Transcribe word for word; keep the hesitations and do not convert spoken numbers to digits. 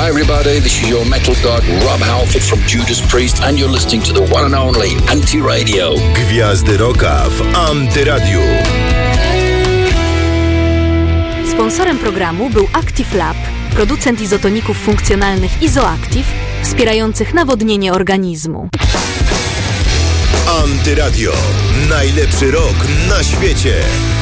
Hi everybody, this is your metal god Rob Halford from Judas Priest and you're listening to the one and only Anti-Radio. Gwiazdy rocka w Antyradiu. Sponsorem programu był Active Lab, producent izotoników funkcjonalnych Izoactive, wspierających nawodnienie organizmu. Antyradio. Najlepszy rock na świecie.